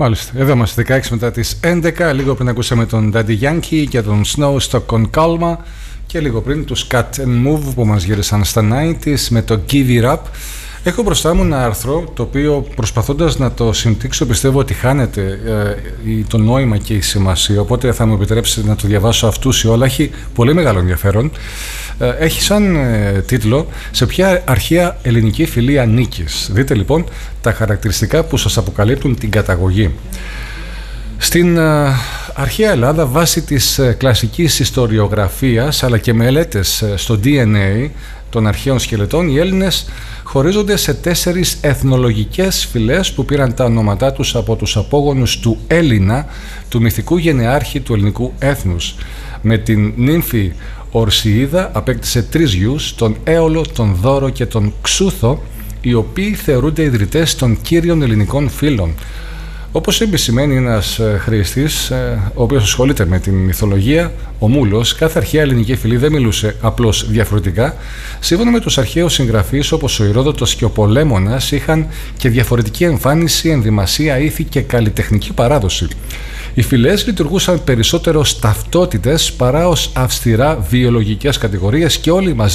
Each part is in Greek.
Μάλιστα, εδώ είμαστε 16 μετά τις 11. Λίγο πριν ακούσαμε τον Daddy Yankee και τον Snow στο Con Calma. Και λίγο πριν τους Cut and Move που μας γύρισαν στα 90s με το Give It Up. Έχω μπροστά μου ένα άρθρο το οποίο, προσπαθώντας να το συμπτύξω, πιστεύω ότι χάνεται το νόημα και η σημασία, οπότε θα μου επιτρέψετε να το διαβάσω αυτούσιο, αλλά έχει πολύ μεγάλο ενδιαφέρον. Έχει σαν τίτλο «Σε ποια αρχαία ελληνική φυλή ανήκεις?». Δείτε λοιπόν τα χαρακτηριστικά που σας αποκαλύπτουν την καταγωγή. Στην αρχαία Ελλάδα, βάσει της κλασικής ιστοριογραφίας αλλά και μελέτες στο DNA των αρχαίων σκελετών, οι Έλληνες χωρίζονται σε 4 εθνολογικές φυλές που πήραν τα ονόματά τους από τους απόγονους του Έλληνα, του μυθικού γενεάρχη του ελληνικού έθνους. Με την νύμφη Ορσιίδα απέκτησε 3 γιους, τον Έολο, τον Δώρο και τον Ξούθο, οι οποίοι θεωρούνται ιδρυτές των κύριων ελληνικών φύλων. Όπως επισημαίνει ένας χρήστης, ο οποίος ασχολείται με την μυθολογία, ο Μούλος, κάθε αρχαία ελληνική φυλή δεν μιλούσε απλώς διαφορετικά. Σύμφωνα με τους αρχαίους συγγραφείς όπως ο Ηρόδοτος και ο Πολέμονας, είχαν και διαφορετική εμφάνιση, ενδυμασία, ήθη και καλλιτεχνική παράδοση. Οι φυλές λειτουργούσαν περισσότερο ως ταυτότητες παρά ως αυστηρά βιολογικές κατηγορίες και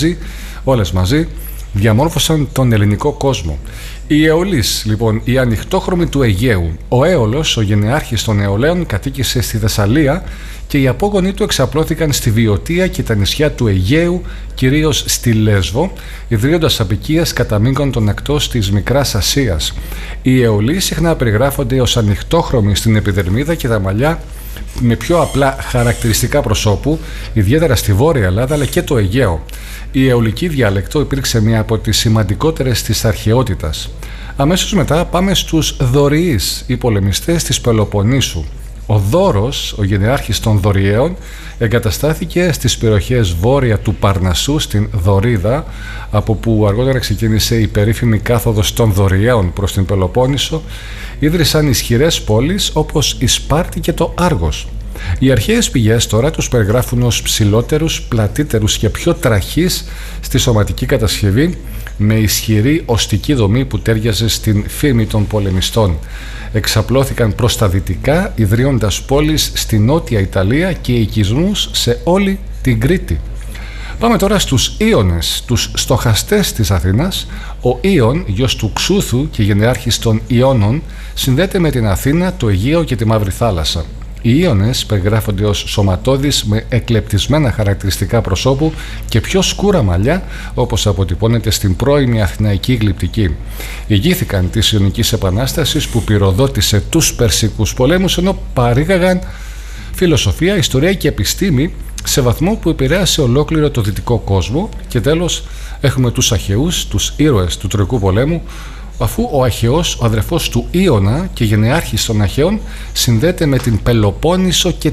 όλες μαζί διαμόρφωσαν τον ελληνικό κόσμο. Οι Αιωλείς, λοιπόν, οι ανοιχτόχρωμοι του Αιγαίου. Ο Έολος, ο γενεάρχης των Αιωλαίων, κατοίκησε στη Θεσσαλία και οι απόγονοι του εξαπλώθηκαν στη Βιωτία και τα νησιά του Αιγαίου, κυρίως στη Λέσβο, ιδρύοντας αποικίες κατά μήκον των ακτών της Μικράς Ασίας. Οι Αιωλείς συχνά περιγράφονται ως ανοιχτόχρωμοι στην επιδερμίδα και τα μαλλιά με πιο απλά χαρακτηριστικά προσώπου, ιδιαίτερα στη Βόρεια Ελλάδα αλλά και το Αιγαίο. Η αιωλική διάλεκτο υπήρξε μία από τις σημαντικότερες της αρχαιότητας. Αμέσως μετά πάμε στους Δωριείς, οι πολεμιστές της Πελοποννήσου. Ο Δώρος, ο γενεάρχης των Δωριαίων, εγκαταστάθηκε στις περιοχές βόρεια του Παρνασσού, στην Δωρίδα, από που αργότερα ξεκίνησε η περίφημη κάθοδος των Δωριαίων προς την Πελοπόννησο. Ίδρυσαν ισχυρές πόλεις όπως η Σπάρτη και το Άργος. Οι αρχαίες πηγές τώρα τους περιγράφουν ως ψηλότερους, πλατύτερους και πιο τραχείς στη σωματική κατασκευή, με ισχυρή οστική δομή που τέριαζε στην φήμη των πολεμιστών. Εξαπλώθηκαν προς τα δυτικά, ιδρύοντας πόλεις στη Νότια Ιταλία και οικισμούς σε όλη την Κρήτη. Πάμε τώρα στους Ίωνες, τους στοχαστές της Αθήνας. Ο Ίων, γιος του Ξούθου και γενεάρχης των Ιώνων, συνδέεται με την Αθήνα, το Αιγαίο και τη Μαύρη Θάλασσα. Οι Ίωνες περιγράφονται ως σωματώδεις με εκλεπτισμένα χαρακτηριστικά προσώπου και πιο σκούρα μαλλιά, όπως αποτυπώνεται στην πρώιμη αθηναϊκή γλυπτική. Ηγήθηκαν της Ιωνικής Επανάστασης που πυροδότησε τους Περσικούς πολέμους, ενώ παρήγαγαν φιλοσοφία, ιστορία και επιστήμη σε βαθμό που επηρέασε ολόκληρο το δυτικό κόσμο. Και τέλος έχουμε τους Αχαιούς, τους ήρωες του Τροικού πολέμου, αφού ο Αχαιός, ο αδερφός του Ίωνα και γενεάρχης των Αχαιών, συνδέεται με την Πελοπόννησο και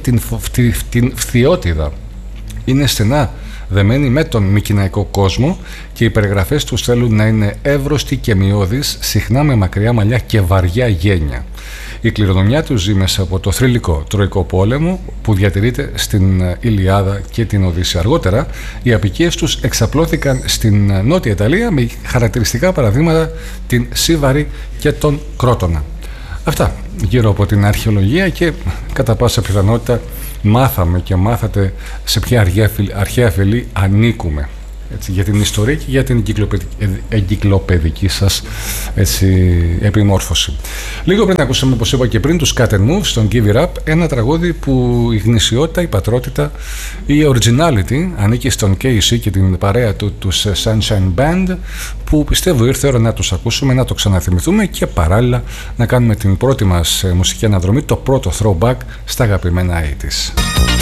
την Φθιώτιδα. Είναι στενά δεμένοι με τον μικηναϊκό κόσμο και οι περιγραφές τους θέλουν να είναι εύρωστοι και μειώδεις, συχνά με μακριά μαλλιά και βαριά γένια. Η κληρονομιά τους ζει μέσα από το θρυλικό Τροικό πόλεμο που διατηρείται στην Ιλιάδα και την Οδύσσεια. Αργότερα, οι αποικίες τους εξαπλώθηκαν στην Νότια Ιταλία με χαρακτηριστικά παραδείγματα την Σύβαρη και τον Κρότονα. Αυτά γύρω από την αρχαιολογία και κατά πάσα πιθανότητα μάθαμε και μάθατε σε ποια αρχαία φυλή ανήκουμε. Έτσι, για την ιστορία και για την εγκυκλοπαιδική σας επιμόρφωση. Λίγο πριν ακούσαμε, όπως είπα και πριν, τους Cut and Move στον Give It Up, ένα τραγούδι που η γνησιότητα, η πατρότητα, η originality ανήκει στον Casey και την παρέα του, τους Sunshine Band, που πιστεύω ήρθε ώρα να τους ακούσουμε, να το ξαναθυμηθούμε και παράλληλα να κάνουμε την πρώτη μας μουσική αναδρομή, το πρώτο throwback στα αγαπημένα 80's.